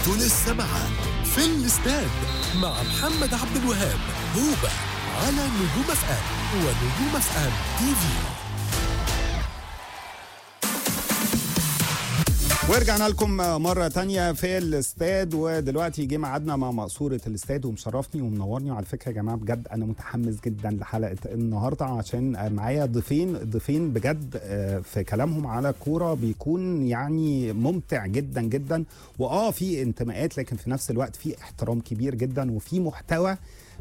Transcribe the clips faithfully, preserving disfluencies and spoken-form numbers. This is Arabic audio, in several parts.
انتوا لسه معاه في الاستاد مع محمد عبد الوهاب هوبا على نجوم اف ام ونجوم اف ام تي في. ورجعنا لكم مرة تانية في الاستاد، ودلوقتي جه ميعادنا مع مقصورة الاستاد، ومشرفني ومنورني. وعلى فكرة يا جماعة بجد أنا متحمس جدا لحلقة النهاردة عشان معايا ضيفين ضيفين بجد في كلامهم على كورة بيكون يعني ممتع جدا جدا، وآه في انتماءات لكن في نفس الوقت في احترام كبير جدا، وفي محتوى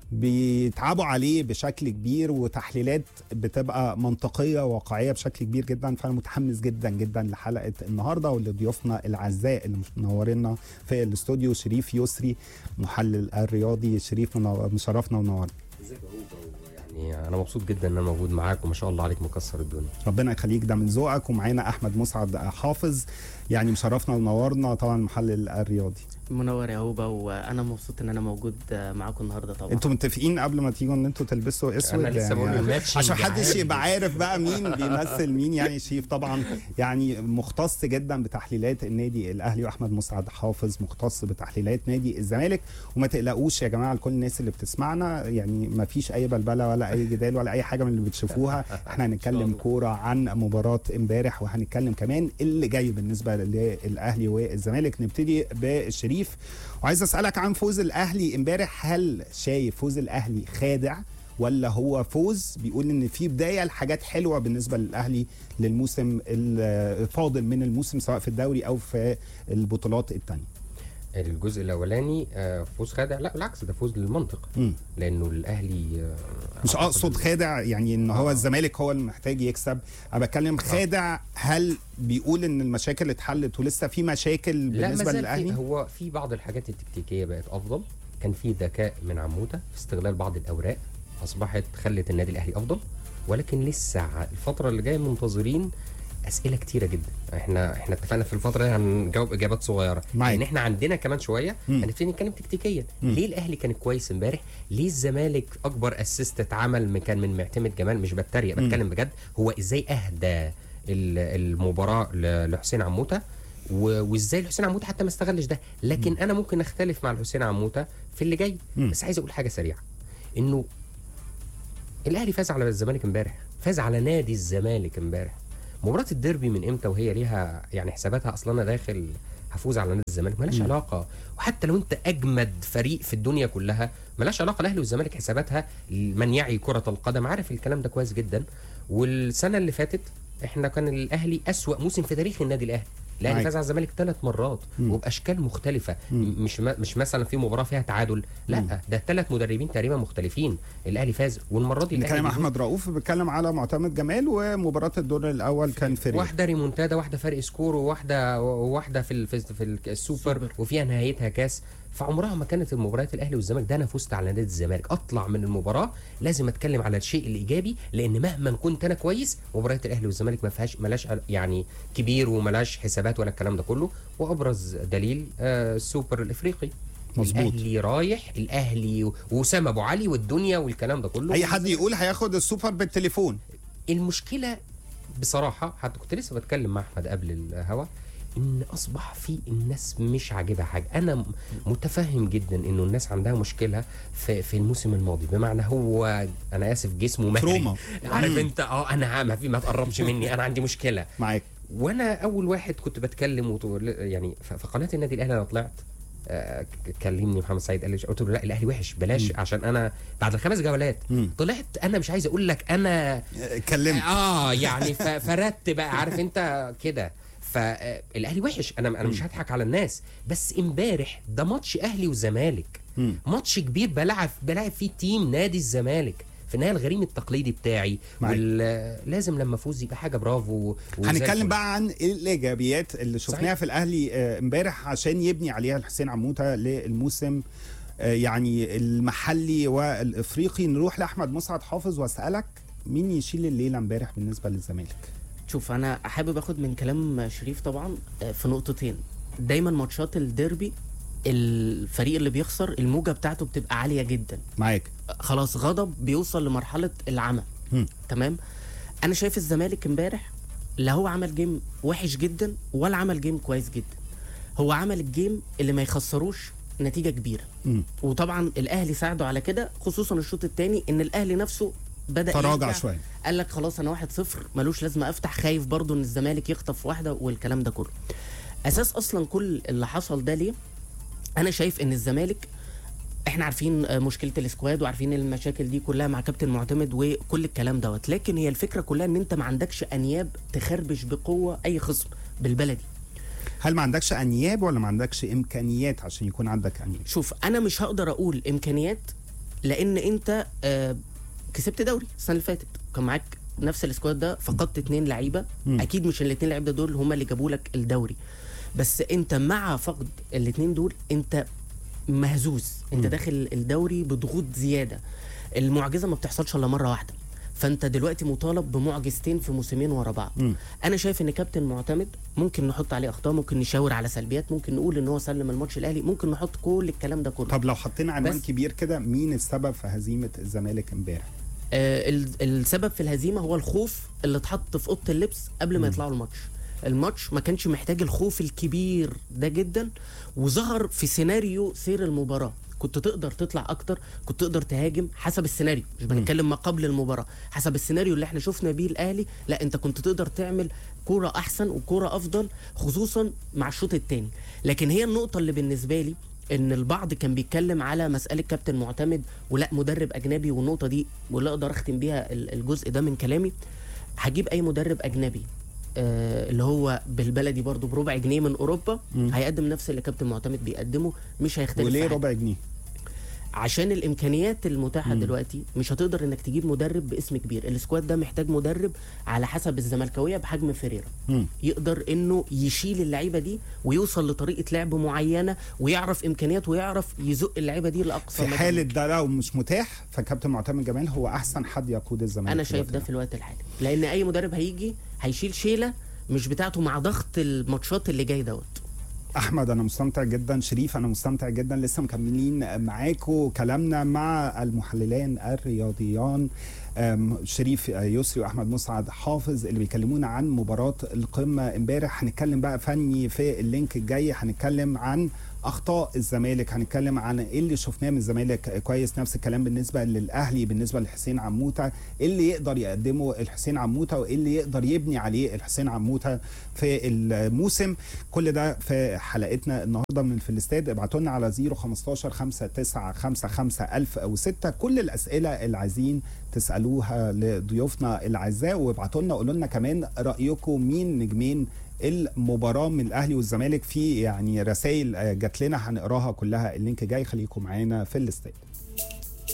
بيتعبوا عليه بشكل كبير، وتحليلات بتبقى منطقية وواقعية بشكل كبير جدا. فأنا متحمس جدا جدا لحلقة النهاردة، واللي ضيوفنا الأعزاء اللي منورنا في الاستوديو شريف يسري محلل الرياضي. شريف مشرفنا ونورنا. ازيك يا هوبا؟ يعني انا مبسوط جدا ان انا موجود معاك، وما شاء الله عليك مكسر الدنيا. ربنا يخليك، ده من ذوقك. ومعانا احمد مسعد حافظ يعني مشرفنا ونورنا طبعا محلل الرياضي. منور يا هوبا، وانا مبسوط ان انا موجود معاكم النهارده. طبعا انتوا متفقين قبل ما تيجوا ان انتوا تلبسوا اسود؟ انا لسه بقول يعني الماتش عشان محدش يبقى عارف بقى مين بيمثل مين. يعني شريف طبعا يعني مختص جدا بتحليلات النادي الاهلي، واحمد مسعد حافظ مختص بتحليلات نادي الزمالك. وما تقلقوش يا جماعه لكل الناس اللي بتسمعنا، يعني ما فيش اي بلبله ولا اي جدال ولا اي حاجه من اللي بتشوفوها. احنا هنتكلم كوره عن مباراه امبارح، وهنتكلم كمان اللي جاي بالنسبه للاهلي والزمالك. نبتدي بالشريف، وعايز اسالك عن فوز الاهلي امبارح. هل شايف فوز الاهلي خادع، ولا هو فوز بيقول ان في بدايه لحاجات حلوه بالنسبه للاهلي للموسم الفاضل من الموسم، سواء في الدوري او في البطولات الثانيه؟ الجزء الاولاني فوز خادع؟ لا بالعكس، ده فوز للمنطق. م. لانه الاهلي مش اقصد خادع يعني ان هو آه. الزمالك هو اللي محتاج يكسب، انا بتكلم خادع. هل بيقول ان المشاكل اتحلت ولسه في مشاكل بالنسبه للاهلي؟ هو في بعض الحاجات التكتيكيه بقت افضل، كان في ذكاء من عموته في استغلال بعض الاوراق اصبحت خلت النادي الاهلي افضل، ولكن لسه الفتره اللي جايه منتظرين اسئله كتيره جدا. احنا احنا اتفقنا في الفتره دي هنجاوب اجابات صغيره، ان احنا عندنا كمان شويه هنبتدي نتكلم تكتيكيا. ليه الاهلي كان كويس امبارح؟ ليه الزمالك اكبر اسيست اتعمل كان من معتمد جمال؟ مش بتريق، بتكلم بجد. هو ازاي اهدى المباراه لحسين عموته، وازاي الحسين عموته حتى ما استغلش ده. لكن م. انا ممكن اختلف مع الحسين عموته في اللي جاي. م. بس عايز اقول حاجه سريعه، انه الاهلي فاز على الزمالك امبارح، فاز على نادي الزمالك امبارح. مباراة الديربي من امتى وهي ليها يعني حساباتها؟ اصلا انا داخل هفوز على نادي الزمالك، مالهاش علاقه. وحتى لو انت اجمد فريق في الدنيا كلها مالهاش علاقه. الاهلي والزمالك حساباتها، من يعي كره القدم عارف الكلام ده كويس جدا. والسنه اللي فاتت احنا كان الاهلي اسوأ موسم في تاريخ النادي الاهلي. الاهلي فاز على الزمالك ثلاث مرات مم. وباشكال مختلفه. مم. مش مش مثلا في مباراه فيها تعادل، لا مم. ده ثلاث مدربين تقريبا مختلفين. الاهلي فاز، والمره دي بنتكلم احمد رؤوف بيتكلم على معتمد جمال، ومباراه الدور الاول كان فريق واحده ريمونتادا، واحده فرق سكور، وواحده واحده في في السوبر، وفيها نهايتها كاس. فعمرها ما كانت المباريات الاهلي والزمالك ده انا فزت على نادي الزمالك اطلع من المباراه لازم اتكلم على الشيء الايجابي، لان مهما كنت انا كويس مباريات الاهلي والزمالك ما فيهاش ملاش يعني كبير وملاش حسابات ولا الكلام ده كله. وابرز دليل آه السوبر الافريقي. مظبوط. الاهلي رايح، الاهلي واسامه ابو علي والدنيا والكلام ده كله. اي حد يقول هياخد السوبر بالتليفون. المشكله بصراحه، حتى كنت لسه بتكلم مع احمد قبل الهوا، ان اصبح في الناس مش عاجبها حاجه. انا متفهم جدا انه الناس عندها مشكله في في الموسم الماضي، بمعنى هو انا اسف جسمه مهري، عارف انت. اه انا ما في ما تقربش مني، انا عندي مشكله معاك. وانا اول واحد كنت بتكلم يعني في قناه النادي الاهلي. انا طلعت آه كلمني محمد سعيد قال لي، قلت له لا الاهلي وحش بلاش. م. عشان انا بعد الخمس جولات م. طلعت انا مش عايز اقول لك انا كلمت اه يعني فردت بقى، عارف انت كده. فالاهلي وحش، انا انا مش هضحك على الناس. بس امبارح ده ماتش اهلي وزمالك، ماتش كبير بلعب بلعب فيه تيم نادي الزمالك في النهايه الغريم التقليدي بتاعي. لازم لما افوز يبقى حاجه برافو. هنتكلم بقى عن الايجابيات اللي شفناها في الاهلي امبارح عشان يبني عليها الحسين عموته للموسم يعني المحلي والافريقي. نروح لاحمد مسعد حافظ واسالك مين يشيل الليله امبارح بالنسبه للزمالك؟ شوف، انا حابب اخد من كلام شريف طبعا في نقطتين. دايما ماتشات الديربي الفريق اللي بيخسر الموجه بتاعته بتبقى عاليه جدا. معاك. خلاص غضب بيوصل لمرحله العمى. م. تمام. انا شايف الزمالك امبارح لا هو عمل جيم وحش جدا ولا عمل جيم كويس جدا. هو عمل الجيم اللي ما يخسروش نتيجه كبيره. مم. وطبعا الاهلي ساعده على كده، خصوصا الشوط الثاني ان الاهلي نفسه بدا تراجع يرجع. شويه. قال لك خلاص انا واحد صفر ملوش لازمه افتح، خايف برضو ان الزمالك يخطف واحده والكلام ده كله. اساس اصلا كل اللي حصل ده ليه؟ انا شايف ان الزمالك، احنا عارفين مشكله الاسكواد وعارفين المشاكل دي كلها مع كابتن معتمد وكل الكلام دوت، لكن هي الفكره كلها ان انت ما عندكش انياب تخربش بقوه اي خصم بالبلدي. هل ما عندكش انياب ولا ما عندكش امكانيات عشان يكون عندك انياب؟ شوف انا مش هقدر اقول امكانيات، لان انت آه كسبت دوري السنه اللي فاتت، كان معاك نفس الاسكواد ده، فقدت اتنين لعيبه، اكيد مش الاتنين لعيبه دول هم اللي جابوا لك الدوري، بس انت مع فقد الاتنين دول انت مهزوز، انت م. داخل الدوري بضغوط زياده. المعجزه ما بتحصلش الا مره واحده، فانت دلوقتي مطالب بمعجزتين في موسمين ورا بعض. م. انا شايف ان كابتن معتمد ممكن نحط عليه اخطاء، ممكن نشاور على سلبيات، ممكن نقول ان هو سلم الماتش الاهلي، ممكن نحط كل الكلام ده كله. طب لو حطينا عنوان بس- كبير كده، مين السبب في هزيمه الزمالك امبارح؟ آه ال- السبب في الهزيمه هو الخوف اللي اتحط في اوضه اللبس قبل ما يطلعوا الماتش. الماتش ما كانش محتاج الخوف الكبير ده جدا، وظهر في سيناريو سير المباراه. كنت تقدر تطلع اكتر، كنت تقدر تهاجم حسب السيناريو، مش بنتكلم ما قبل المباراه، حسب السيناريو اللي احنا شفنا بيه الاهلي، لا انت كنت تقدر تعمل كوره احسن وكوره افضل، خصوصا مع الشوط الثاني. لكن هي النقطه اللي بالنسبه لي ان البعض كان بيتكلم على مساله كابتن معتمد ولا مدرب اجنبي، والنقطه دي واللي اقدر اختم بيها ال- الجزء ده من كلامي، هجيب اي مدرب اجنبي آه اللي هو بالبلدي برضو بربع جنيه من اوروبا، مم. هيقدم نفس اللي كابتن معتمد بيقدمه، مش هيختلف. وليه في حاجة. ربع جنيه؟ عشان الامكانيات المتاحه مم. دلوقتي مش هتقدر انك تجيب مدرب باسم كبير. السكواد ده محتاج مدرب على حسب الزملكاويه بحجم فيريرا، مم. يقدر انه يشيل اللعيبه دي ويوصل لطريقه لعب معينه، ويعرف امكانيات ويعرف يزق اللعيبه دي لاقصى في مدى. حاله ده لو مش متاح، فكابتن معتمد جمال هو احسن حد يقود الزمالك. انا في شايف الوقت ده في الوقت الحالي، لان اي مدرب هيجي هيشيل شيله مش بتاعته مع ضغط الماتشات اللي جاي دوت. احمد انا مستمتع جدا، شريف انا مستمتع جدا، لسه مكملين معاكم كلامنا مع المحللان الرياضيان أم، شريف يسري واحمد مسعد حافظ اللي بيكلمونا عن مباراه القمه امبارح. هنتكلم بقى فني في اللينك الجاي، هنتكلم عن اخطاء الزمالك، هنتكلم عن ايه اللي شفناه من الزمالك كويس، نفس الكلام بالنسبه للاهلي، بالنسبه لحسين عموته، ايه اللي يقدر يقدمه الحسين عموته وايه اللي يقدر يبني عليه الحسين عموته في الموسم. كل ده في حلقتنا النهارده من في الاستاد. ابعتوا لنا على صفر خمستاشر خمسة تسعة خمسة خمسة ألف أو ستة كل الاسئله اللي عايزين تسالوها لضيوفنا الاعزاء، وابعتوا لنا قولوا لنا كمان رايكم مين نجمين المباراه من الاهلي والزمالك. في يعني رسائل جات لنا هنقراها كلها، اللينك جاي، خليكم معانا في الاستاد.